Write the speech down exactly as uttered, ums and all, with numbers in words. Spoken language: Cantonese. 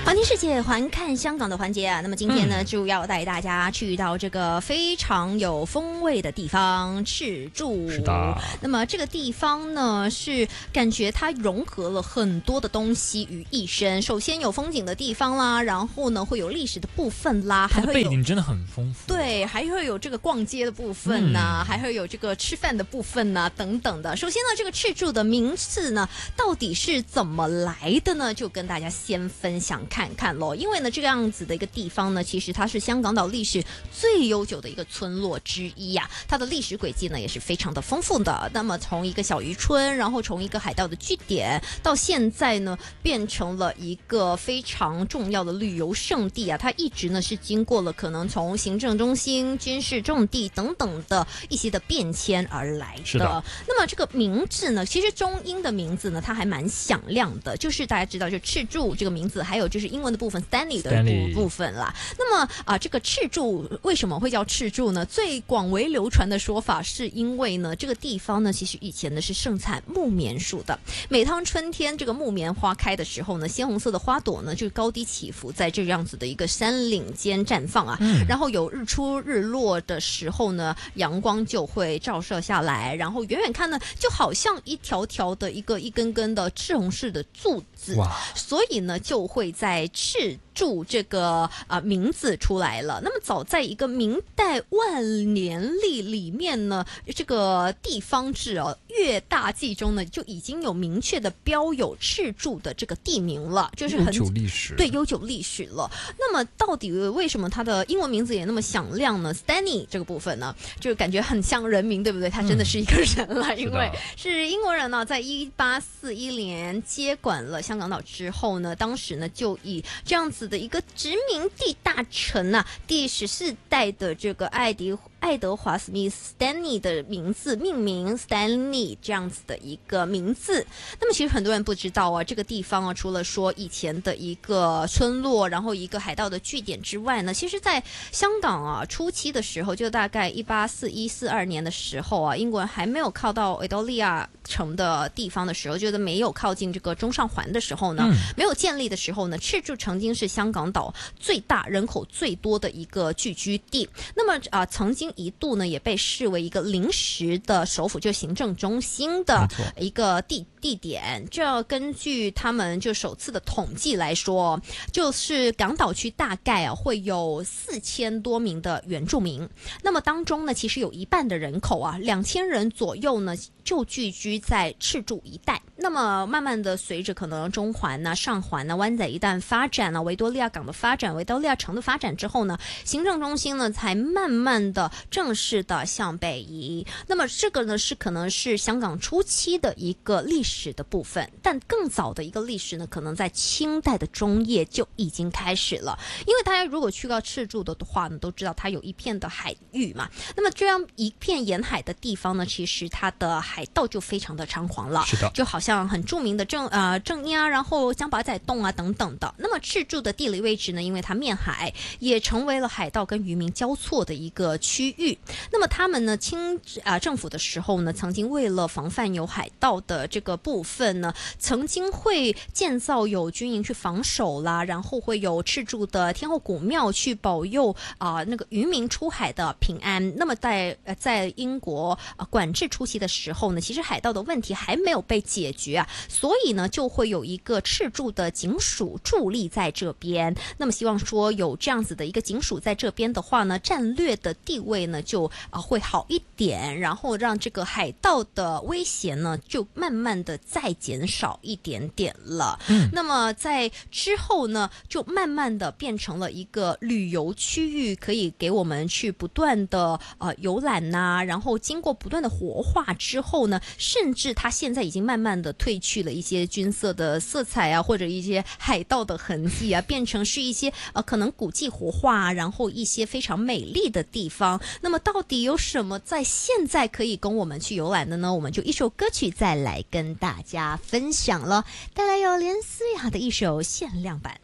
环听世界，环看香港的环节啊。那么今天呢，嗯、就要带大家去到这个非常有风味的地方——赤柱。 是的。 那么这个地方呢，是感觉它融合了很多的东西于一身。首先有风景的地方啦，然后呢会有历史的部分啦，还会有背景真的很丰富。 对，还会有这个逛街的部分呐、啊嗯，还会有这个吃饭的部分呐、啊，等等的。首先呢，这个赤柱的名字呢，到底是怎么来的呢？就跟大家先分享看看咯。因为呢，这个样子的一个地方呢，其实它是香港岛历史最悠久的一个村落之一呀、啊。它的历史轨迹呢也是非常的丰富的。那么从一个小渔村，然后从一个海盗的据点，到现在呢变成了一个非常重要的旅游胜地啊。它一直呢是经过了可能从行政中心、军事重地等等的一些的变迁而来的。 是的。 那么这个名字呢，其实中英的名字呢，它还蛮响亮的，就是大家知道就赤柱这个名字，还有就是英文的部分 Stanley 的部部分啦。那么啊、呃，这个赤柱为什么会叫赤柱呢？最广为流传的说法是因为呢，这个地方呢，其实以前呢是盛产木棉树的。每当春天这个木棉花开的时候呢，鲜红色的花朵呢就高低起伏在这样子的一个山岭间绽放啊。嗯、然后有日出日落的时候呢，阳光就会照射下来，然后远远看呢，就好像一条条的一个一根根的赤红式的柱子。哇！所以呢，就会在赤柱这个啊、呃、名字出来了。那么早在一个明代万年历里面呢，这个地方志哦《粤大记》中呢就已经有明确的标有赤柱的这个地名了，就是很悠久历史， 对，悠久历史了。那么到底为什么它的英文名字也那么响亮呢 ？Stanley 这个部分呢，就感觉很像人名，对不对？他真的是一个人了，嗯、因为是英国人呢，在一八四一年接管了香港岛之后呢，当时呢就以这样子的一个殖民地大臣啊，第十四代的这个艾迪爱德华史密斯 Stanley 的名字命名 Stanley 这样子的一个名字。那么其实很多人不知道啊，这个地方啊，除了说以前的一个村落，然后一个海盗的据点之外呢，其实在香港啊初期的时候，就大概一八四一四二年的时候啊，英国人还没有靠到维多利亚城的地方的时候，就是没有靠近这个中上环的时候呢、嗯，没有建立的时候呢，赤柱曾经是香港岛最大人口最多的一个聚居地。那么啊、呃，曾经一度呢也被视为一个临时的首府，就是行政中心的一个地地点。这根据他们就首次的统计来说，就是港岛区大概啊会有四千多名的原住民。那么当中呢，其实有一半的人口啊，两千人左右呢，就聚居在赤柱一带。那么慢慢的随着可能中环啊、上环啊、湾仔一带发展啊、维多利亚港的发展、维多利亚城的发展之后呢，行政中心呢才慢慢的正式的向北移。那么这个呢是可能是香港初期的一个历史的部分，但更早的一个历史呢，可能在清代的中叶就已经开始了。因为大家如果去到赤柱的话呢，都知道它有一片的海域嘛。那么这样一片沿海的地方呢，其实它的海盗就非常的猖狂了， 是的， 就好像很著名的正呃正一啊，然后江把仔洞啊等等的。那么赤柱的地理位置呢，因为它面海，也成为了海盗跟渔民交错的一个区域。那么他们呢，清啊、呃、政府的时候呢，曾经为了防范有海盗的这个部分呢，曾经会建造有军营去防守啦，然后会有赤柱的天后古庙去保佑啊、呃、那个渔民出海的平安。那么在呃在英国呃管制初期的时候呢，其实海盗的问题还没有被解决啊，所以呢就会有一个赤柱的警署伫立在这边。那么希望说有这样子的一个警署在这边的话呢，战略的地位呢就啊、呃、会好一点，然后让这个海盗的威胁呢就慢慢的再减少一点点了。嗯，那么在之后呢，就慢慢的变成了一个旅游区域，可以给我们去不断的呃游览呐、啊，然后经过不断的活化之后呢，甚至它现在已经慢慢的褪去了一些军色的色彩啊，或者一些海盗的痕迹啊，变成是一些呃可能古迹活化，然后一些非常美丽的地方。那么到底有什么在现在可以供我们去游览的呢？我们就一首歌曲再来跟大家分享了，带来由连思雅的一首限量版。